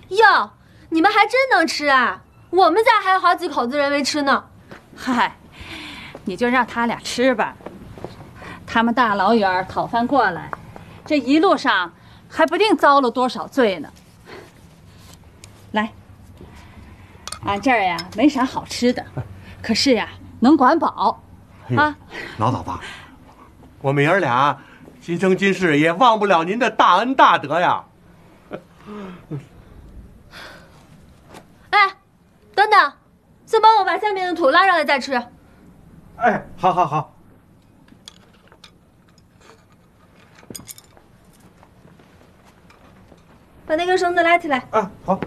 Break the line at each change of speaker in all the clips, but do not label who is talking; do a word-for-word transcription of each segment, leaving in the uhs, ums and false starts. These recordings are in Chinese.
哟，你们还真能吃啊！我们家还有好几口子人没吃呢。
嗨，你就让他俩吃吧。他们大老远讨饭过来，这一路上还不定遭了多少罪呢。来，俺这儿呀没啥好吃的，可是呀能管饱啊。
老嫂子，我们爷儿俩今生今世也忘不了您的大恩大德呀。
哎，等等，先帮我把下面的土拉上来再吃。
哎，好好好。
把那根绳子拉起来。
啊，好。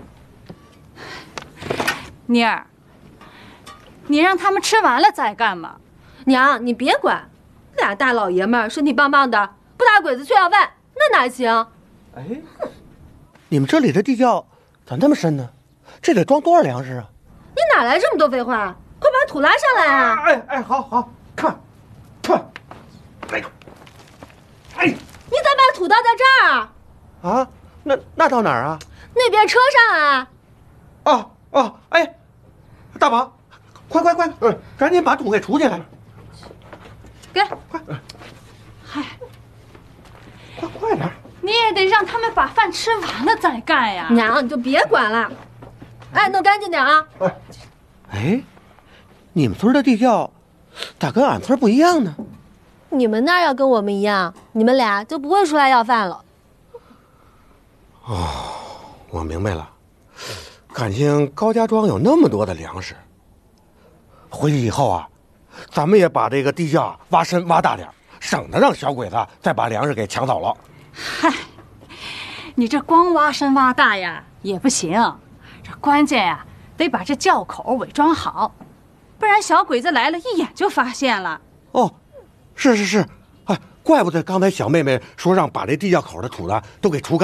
妮儿，你让他们吃完了再干嘛？
娘，你别管，俩大老爷们儿身体棒棒的，不打鬼子却要饭，那哪行？
哎，你们这里的地窖咋那么深呢？这得装多少粮食啊？
你哪来这么多废话？快把土拉上来啊！
哎哎，好好看，看，哎呦，哎，
你咋把土倒在这儿？
啊，那那到哪儿啊？
那边车上啊！
哦哦，哎，大宝，快快快，嗯，赶紧把土给锄进来。
给，
快，
嗨，
快快点！
你也得让他们把饭吃完了再干呀。
娘，你就别管了。哎，弄干净点啊！
哎，哎，你们村的地窖咋跟俺村不一样呢？
你们那儿要跟我们一样，你们俩就不会出来要饭了。
哦，我明白了，感情高家庄有那么多的粮食。回去以后啊，咱们也把这个地窖挖深挖大点，省得让小鬼子再把粮食给抢走了。
嗨，你这光挖深挖大呀也不行，这关键呀得把这窖口伪装好，不然小鬼子来了一眼就发现了。
哦，是是是，哎，怪不得刚才小妹妹说让把这地窖口的土呢都给除干。